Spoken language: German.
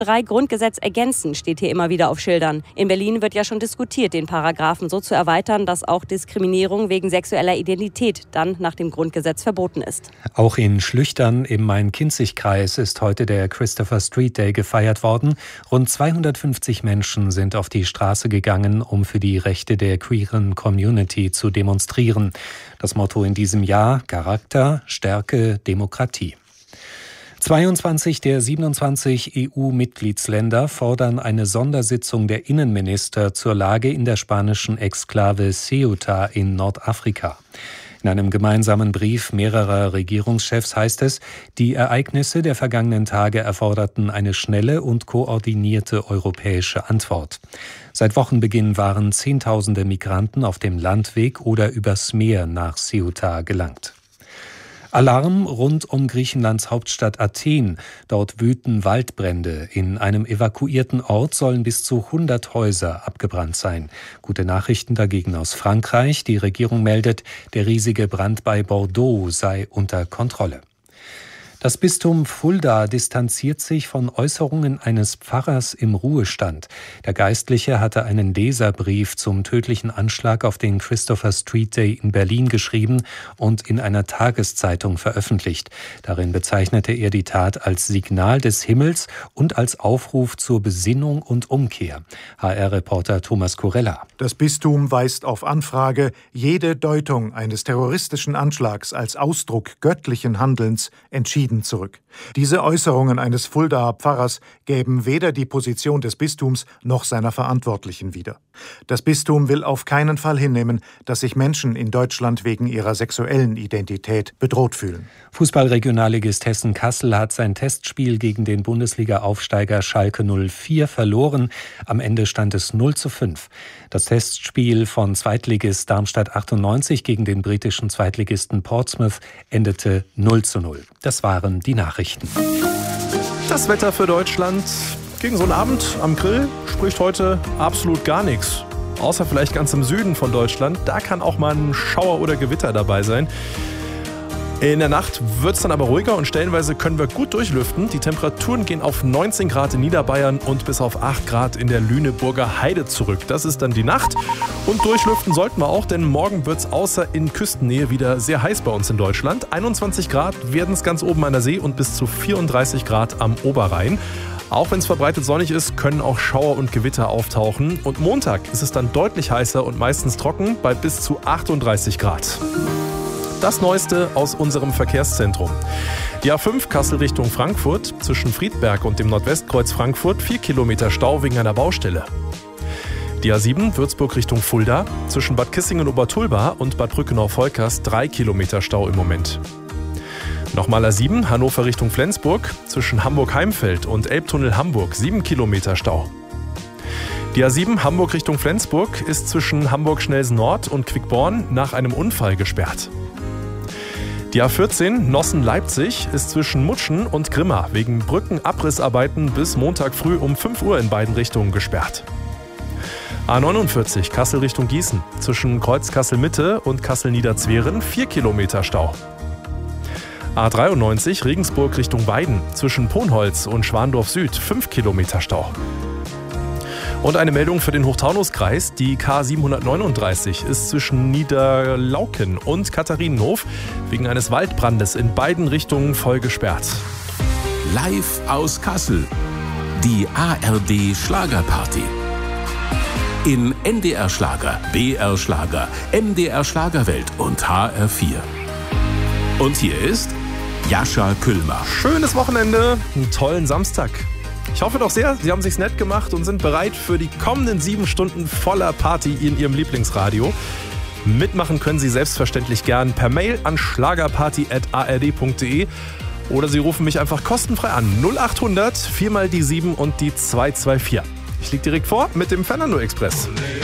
3 Grundgesetz ergänzen, steht hier immer wieder auf Schildern. In Berlin wird ja schon diskutiert, den Paragraphen so zu erweitern, dass auch Diskriminierung wegen sexueller Identität dann nach dem Grundgesetz verboten ist. Auch in Schlüchtern im Main-Kinzig-Kreis ist heute der Christopher Street Day gefeiert worden. Rund 250 Menschen sind auf die Straße gegangen, um für die Rechte der queeren Community zu demonstrieren. Das Motto in diesem Jahr: Charakter, Stärke, Demokratie. 22 der 27 EU-Mitgliedsländer fordern eine Sondersitzung der Innenminister zur Lage in der spanischen Exklave Ceuta in Nordafrika. In einem gemeinsamen Brief mehrerer Regierungschefs heißt es, die Ereignisse der vergangenen Tage erforderten eine schnelle und koordinierte europäische Antwort. Seit Wochenbeginn waren Zehntausende Migranten auf dem Landweg oder übers Meer nach Ceuta gelangt. Alarm rund um Griechenlands Hauptstadt Athen. Dort wüten Waldbrände. In einem evakuierten Ort sollen bis zu 100 Häuser abgebrannt sein. Gute Nachrichten dagegen aus Frankreich. Die Regierung meldet, der riesige Brand bei Bordeaux sei unter Kontrolle. Das Bistum Fulda distanziert sich von Äußerungen eines Pfarrers im Ruhestand. Der Geistliche hatte einen Leserbrief zum tödlichen Anschlag auf den Christopher Street Day in Berlin geschrieben und in einer Tageszeitung veröffentlicht. Darin bezeichnete er die Tat als Signal des Himmels und als Aufruf zur Besinnung und Umkehr. HR-Reporter Thomas Kurella. Das Bistum weist auf Anfrage jede Deutung eines terroristischen Anschlags als Ausdruck göttlichen Handelns entschieden zurück. Diese Äußerungen eines Fuldaer Pfarrers gäben weder die Position des Bistums noch seiner Verantwortlichen wieder. Das Bistum will auf keinen Fall hinnehmen, dass sich Menschen in Deutschland wegen ihrer sexuellen Identität bedroht fühlen. Fußballregionalligist Hessen-Kassel hat sein Testspiel gegen den Bundesliga-Aufsteiger Schalke 04 verloren. Am Ende stand es 0:5. Das Testspiel von Zweitligist Darmstadt 98 gegen den britischen Zweitligisten Portsmouth endete 0:0. Das waren die Nachrichten. Das Wetter für Deutschland. Gegen so einen Abend am Grill spricht heute absolut gar nichts. Außer vielleicht ganz im Süden von Deutschland. Da kann auch mal ein Schauer oder Gewitter dabei sein. In der Nacht wird es dann aber ruhiger und stellenweise können wir gut durchlüften. Die Temperaturen gehen auf 19 Grad in Niederbayern und bis auf 8 Grad in der Lüneburger Heide zurück. Das ist dann die Nacht. Und durchlüften sollten wir auch, denn morgen wird es außer in Küstennähe wieder sehr heiß bei uns in Deutschland. 21 Grad werden es ganz oben an der See und bis zu 34 Grad am Oberrhein. Auch wenn es verbreitet sonnig ist, können auch Schauer und Gewitter auftauchen. Und Montag ist es dann deutlich heißer und meistens trocken bei bis zu 38 Grad. Das Neueste aus unserem Verkehrszentrum. Die A5 Kassel Richtung Frankfurt, zwischen Friedberg und dem Nordwestkreuz Frankfurt, 4 Kilometer Stau wegen einer Baustelle. Die A7 Würzburg Richtung Fulda, zwischen Bad Kissingen und Obertulba und Bad Brückenau-Volkers, 3 Kilometer Stau im Moment. Nochmal A7 Hannover Richtung Flensburg, zwischen Hamburg-Heimfeld und Elbtunnel Hamburg, 7 Kilometer Stau. Die A7 Hamburg Richtung Flensburg ist zwischen Hamburg-Schnelsen Nord und Quickborn nach einem Unfall gesperrt. Die A14 Nossen-Leipzig ist zwischen Mutschen und Grimma wegen Brückenabrissarbeiten bis Montag früh um 5 Uhr in beiden Richtungen gesperrt. A49 Kassel Richtung Gießen, zwischen Kreuz Kassel-Mitte und Kassel-Niederzweren 4 Kilometer Stau. A93 Regensburg Richtung Weiden, zwischen Ponholz und Schwandorf Süd 5 Kilometer Stau. Und eine Meldung für den Hochtaunuskreis. Die K739 ist zwischen Niederlauken und Katharinenhof wegen eines Waldbrandes in beiden Richtungen voll gesperrt. Live aus Kassel. Die ARD Schlagerparty. In NDR Schlager, BR Schlager, MDR Schlagerwelt und HR4. Und hier ist Jascha Küllmer. Schönes Wochenende, einen tollen Samstag. Ich hoffe doch sehr, Sie haben sich's nett gemacht und sind bereit für die kommenden 7 Stunden voller Party in Ihrem Lieblingsradio. Mitmachen können Sie selbstverständlich gern per Mail an schlagerparty@ard.de oder Sie rufen mich einfach kostenfrei an 0800 4 mal die 7 und die 224. Ich liege direkt vor mit dem Fernando Express.